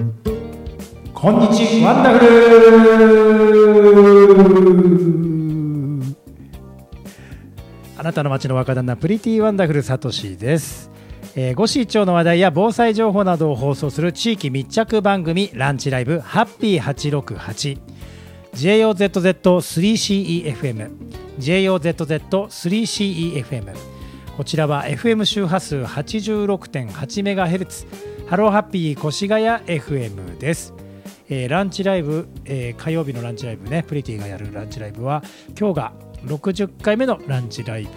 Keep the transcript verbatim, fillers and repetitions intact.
こんにちワンダフル。あなたの街の若旦那プリティワンダフルサトシです。えー、五市一町の話題や防災情報などを放送する地域密着番組ランチライブハッピーはちろくはち ジェイオーゼットゼットスリーシーイーエフエム ジェイオーゼットゼットスリーシーイーエフエム こちらは エフエム 周波数 はちじゅうろくてんはちメガヘルツ ハローハッピー越谷 エフエム です。えー、ランチライブ、えー、火曜日のランチライブね、プリティがやるランチライブは今日がろくじゅっかいめのランチライブ